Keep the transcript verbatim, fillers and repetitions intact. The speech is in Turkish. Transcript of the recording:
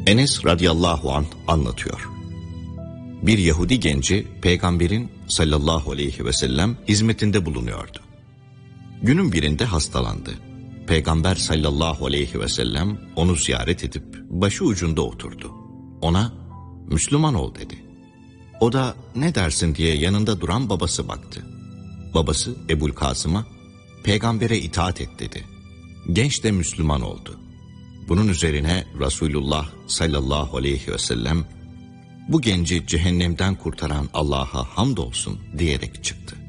Enes radıyallahu anh anlatıyor. Bir Yahudi genci peygamberin sallallahu aleyhi ve sellem hizmetinde bulunuyordu. Günün birinde hastalandı. Peygamber sallallahu aleyhi ve sellem onu ziyaret edip başı ucunda oturdu. Ona Müslüman ol dedi. O da ne dersin diye yanında duran babası baktı. Babası Ebu'l-Kasım'a peygambere itaat et dedi. Genç de Müslüman oldu. Bunun üzerine Resulullah sallallahu aleyhi ve sellem bu genci cehennemden kurtaran Allah'a hamdolsun diyerek çıktı.